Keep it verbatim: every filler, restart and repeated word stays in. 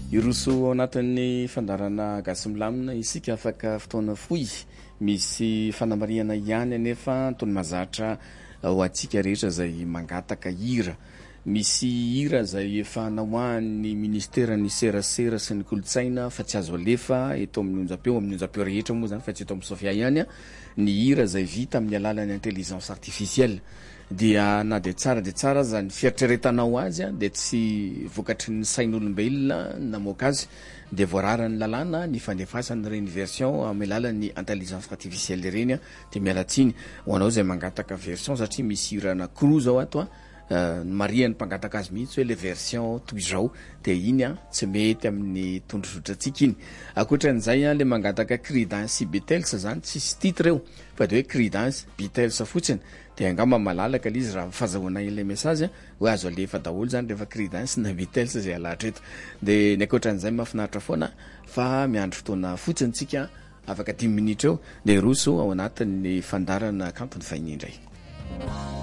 Iroso ao anatin'ny fandarana gasy milamina isika afaka fotoana fohy misy fanamariana ihany anefa tony mazatra ho antsika rehetra izay mangataka hira. Misy hira izay efa nahoan'ny ministeran'ny serasera sy ny kolotsaina fa tsy azo alefa eto amin'ny onjam-peo amin'ny onjam-peo rehetra moa zany fa tsy eto amin'ny Sofia ihany a ny hira izay vita amin'ny alalan'ny intelligence artificielle. Dia na de tsara de tsara zany fieritreretanao azy a de tsy vokatry ny sain'olombelona namoaka azy de voararany lalàna ny fandefasan'ny reny version amin'ny alalan'ny intelligence artificielle ireny a de miala tsiny ho anao izay mangataka version satria misy hira anankiroa zao ato a Uh, marian'ny mpangataka azy mihitsy hoe le version toy izao de iny a tsy mety amin'ny tondrozotratsika iny. Ankoatran'izay a le mangataka credence Beatles zany tsisy titre eo fa de hoe credence Beatles fotsiny de angamba malalaka l'izy raha fahazahoana ilay message a hoe azo alefa daholo zany rehefa credence na Beatles zay alahatra eto. De ny ankoatran'izay mahafinaritra foana fa miandry fotoana fotsiny tsika afaka dimy minitra eo de roso ao anatin'ny fandarana kampony fahiny indray.